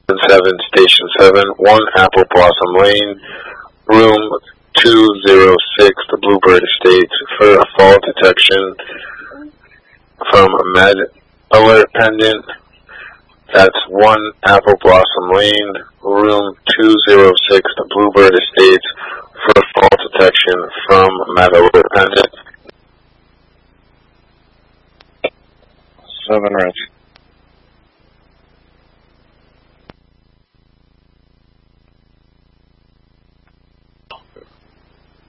7, Station 7, 1 Apple Blossom Lane, room 206, the Bluebird Estates, for fall detection from a med alert pendant. That's 1 Apple Blossom Lane, room 206, the Bluebird Estates, for fall detection from a med alert pendant. 7 Rich.